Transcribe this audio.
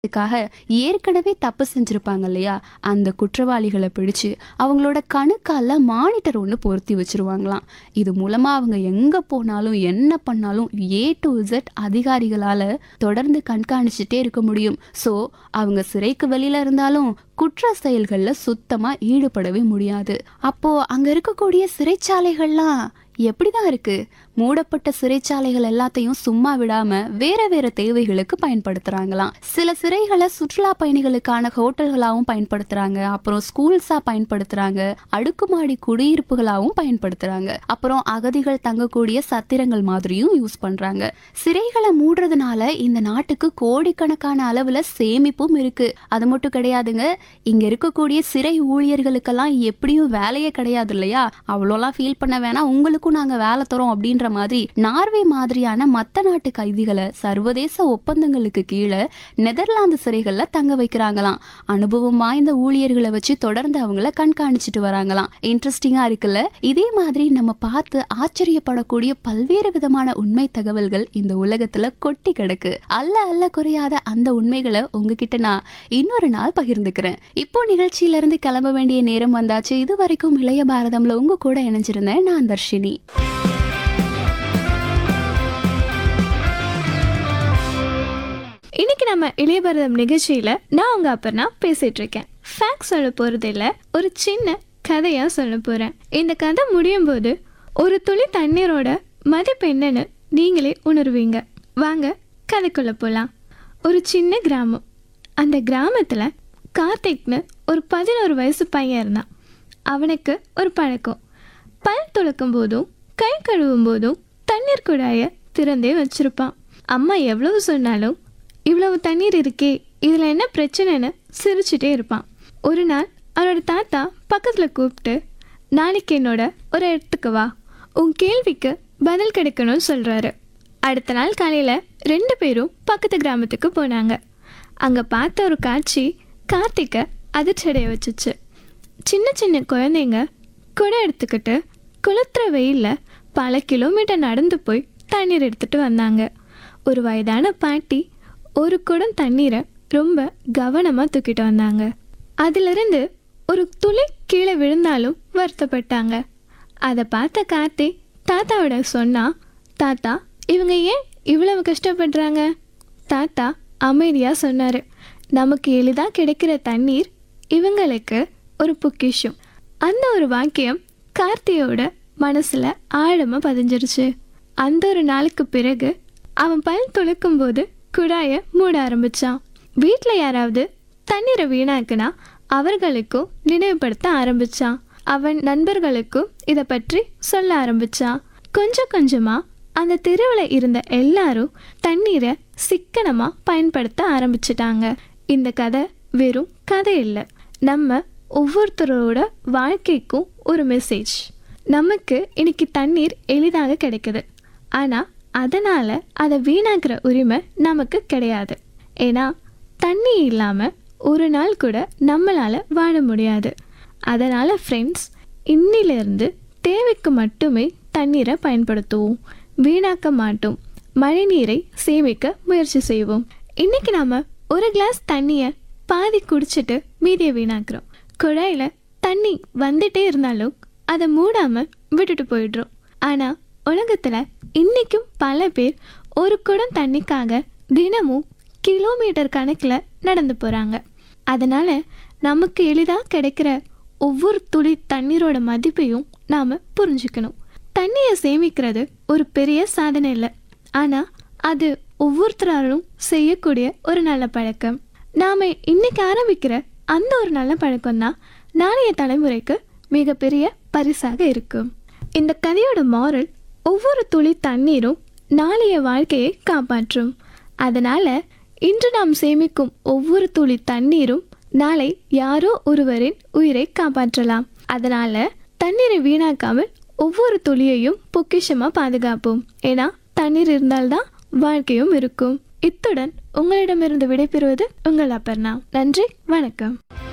இதுக்காக ஏற்கனவே தப்பு செஞ்சிருப்பாங்க இல்லையா, அந்த குற்றவாளிகளை பிடிச்சு அவங்களோட கணுக்கால மானிட்டர் ஒன்று பொருத்தி வச்சிருவாங்களாம். இது மூலமா அவங்க எங்க போனாலும் என்ன பண்ணாலும் A to Z அதிகாரிகளால தொடர்ந்து கண்காணிச்சுட்டே இருக்க முடியும். ஸோ அவங்க சிறைக்கு வெளியில இருந்தாலும் குற்ற செயல்கள்ல சுத்தமா ஈடுபடவே முடியாது. அப்போ அங்க இருக்கக்கூடிய சிறைச்சாலைகள்லாம் எப்படிதான் இருக்கு? மூடப்பட்ட சிறைச்சாலைகள் எல்லாத்தையும் சும்மா விடாம வேற வேற தேவைகளுக்கு பயன்படுத்துறாங்களாம். சில சிறைகளை சுற்றுலா பயணிகளுக்கான ஹோட்டல்களாகவும் பயன்படுத்துறாங்க, அப்புறம் ஸ்கூல்ஸா பயன்படுத்துறாங்க, அடுக்குமாடி குடியிருப்புகளாகவும் பயன்படுத்துறாங்க, அப்புறம் அகதிகள் தங்கக்கூடிய சத்திரங்கள் மாதிரியும் யூஸ் பண்றாங்க. சிறைகளை மூடுறதுனால இந்த நாட்டுக்கு கோடிக்கணக்கான அளவுல சேமிப்பும் இருக்கு. அது மட்டும் கிடையாதுங்க, இங்க இருக்கக்கூடிய சிறை ஊழியர்களுக்கெல்லாம் எப்படியும் வேலையே கிடையாது இல்லையா, அவ்வளோலாம் ஃபீல் பண்ண வேணாம், உங்களுக்கும் நாங்க வேலை தரோம் அப்படின்ற மாதிரி நார்வே மாதிரியான மத்த நாட்டு கைதிகளை சர்வதேச ஒப்பந்தங்களுக்கு கீழே நெதர்லாந்து சிறைகள்ல தங்க வைக்கிறாங்களாம். அனுபவம் வாய்ந்த ஊழியர்களை வச்சு தொடர்ந்து அவங்கள கண்காணிச்சுட்டு வராங்களாம். இன்ட்ரெஸ்டிங்கா இருக்குல்ல? இதே மாதிரி நம்ம பார்த்து ஆச்சரியப்படக்கூடிய பல்வேறு விதமான உண்மை தகவல்கள் இந்த உலகத்துல கொட்டி கிடக்கு. அல்ல அல்ல குறையாத அந்த உண்மைகளை உங்ககிட்ட நான் இன்னொரு நாள் பகிர்ந்துக்கிறேன். இப்போ நிகழ்ச்சியில இருந்து கிளம்ப வேண்டிய நேரம் வந்தாச்சு. இது வரைக்கும் இளைய பாரதம்ல உங்க கூட இணைஞ்சிருந்தேன் நான் தர்ஷினி. இன்னைக்கு நம்ம இளைய பாரதம் நிகழ்ச்சியில நான் உங்க அப்பர்னா பேசிட்டு இருக்கேன். ஃபேக்ட் சொல்ல போறது இல்ல, ஒரு சின்ன கதையா சொல்ல போறேன். இந்த கதை முடியும் போது ஒரு துளி தண்ணீரோட மதிப்பு என்னன்னு நீங்களே உணர்வீங்க. வாங்க கதைக்குள்ள போலாம். ஒரு சின்ன கிராமம். அந்த கிராமத்துல கார்த்திக்னு ஒரு 11 வயசு பையன் இருந்தான். அவனுக்கு ஒரு பழக்கம், பல் துளக்கும் போதும் கை கழுவும் போதும் தண்ணீர் குழாய திறந்தே வச்சிருப்பான். அம்மா எவ்வளவு சொன்னாலும் இவ்வளவு தண்ணீர் இருக்கே, இதுல என்ன பிரச்சனைன்னு சிரிச்சுட்டே இருப்பான். ஒரு நாள் அவனோட தாத்தா பக்கத்துல கூப்பிட்டு, நாளைக்கு என்னோட ஒரு இடத்துக்கு வா, உன் கேள்விக்கு பதில் கிடைக்கணும்னு சொல்றாரு. அடுத்த நாள் காலையில 2 பேரும் பக்கத்து கிராமத்துக்கு போனாங்க. அங்க பார்த்த ஒரு காட்சி கார்த்திகை அதிர்ச்சியடைய வச்சுச்சு. சின்ன சின்ன குழந்தைங்க குடம் எடுத்துக்கிட்டு குளத்துற வெயில்ல பல கிலோமீட்டர் நடந்து போய் தண்ணீர் எடுத்துட்டு வந்தாங்க. ஒரு வயதான பாட்டி ஒரு குடம் தண்ணீரை ரொம்ப கவனமா தூக்கிட்டு வந்தாங்க. அதிலிருந்து ஒரு துளி கீழே விழுந்தாலும் வருத்தப்பட்டாங்க. அதை பார்த்த கார்த்தி தாத்தாவோட சொன்னா, தாத்தா இவங்க ஏன் இவ்வளவு கஷ்டப்படுறாங்க? தாத்தா அமைதியா சொன்னாரு, நமக்கு எளிதா கிடைக்கிற தண்ணீர் இவங்களுக்கு ஒரு பொக்கிஷம். அந்த ஒரு வாக்கியம் கார்த்தியோட மனசுல ஆழமா பதிஞ்சிருச்சு. அந்த ஒரு நாளுக்கு பிறகு அவன் பல் துளக்கும் போது குழாய மூட ஆரம்பிச்சான். வீட்டுல யாராவது தண்ணீரை வீணாக்குனா அவர்களுக்கும் நினைவுபடுத்த ஆரம்பிச்சான். அவன் நண்பர்களுக்கும் இதை பற்றி சொல்ல ஆரம்பிச்சான். கொஞ்சம் கொஞ்சமா அந்த தெருவில் இருந்த எல்லாரும் தண்ணீரை சிக்கனமா பயன்படுத்த ஆரம்பிச்சிட்டாங்க. இந்த கதை வெறும் கதை இல்லை, நம்ம ஒவ்வொருத்தரோட வாழ்க்கைக்கும் ஒரு மெசேஜ். நமக்கு இன்னைக்கு தண்ணீர் எளிதாக கிடைக்குது, ஆனா அதனால அதை வீணாக்குற உரிமை நமக்கு கிடையாது. ஏன்னா தண்ணி இல்லாம ஒரு நாள் கூட நம்மளால வாழ முடியாது. அதனால ஃப்ரெண்ட்ஸ், இன்னிலிருந்து தேவைக்கு மட்டுமே தண்ணீரை பயன்படுத்துவோம், வீணாக்க மாட்டோம், மழை நீரை சேமிக்க முயற்சி செய்வோம். இன்னைக்கு நாம ஒரு கிளாஸ் தண்ணிய பாதி குடிச்சிட்டு மீதியை வீணாக்குறோம். குழாயில தண்ணி வந்துட்டே இருந்தாலும் அதை மூடாம விட்டுட்டு போயிடுறோம். ஆனா உலகத்துல இன்னைக்கும் பல பேர் ஒரு குடம் தண்ணிக்காக தினமும் கிலோமீட்டர் கணக்குல நடந்து போறாங்க. அதனால நமக்கு எளிதா கிடைக்கிற ஒவ்வொரு துளி தண்ணீரோட மதிப்பையும் நாம புரிஞ்சுக்கணும். தண்ணியை சேமிக்கிறது ஒரு பெரிய சாதனை இல்லை, ஆனா அது ஒவ்வொருத்தராலும் செய்யக்கூடிய ஒரு நல்ல பழக்கம். நாம இன்னைக்கு ஆரம்பிக்கிற அந்த ஒரு நல்ல பழக்கம் தான் நாளைய தலைமுறைக்கு மிகப்பெரிய பரிசாக இருக்கும். இந்த கதையோட மாரல், ஒவ்வொரு துளி தண்ணீரும் நாளைய வாழ்க்கையை காப்பாற்றும். அதனால இன்று நாம் சேமிக்கும் ஒவ்வொரு துளி தண்ணீரும் நாளை யாரோ ஒருவரின் உயிரை காப்பாற்றலாம். அதனால தண்ணீரை வீணாக்காமல் ஒவ்வொரு துளியையும் பொக்கிஷமா பாதுகாப்போம். ஏன்னா தண்ணீர் இருந்தால்தான் வாழ்க்கையும் இருக்கும். இத்துடன் உங்களிடமிருந்து விடைபெறுவது உங்கள் அப்பர்ணா. நன்றி, வணக்கம்.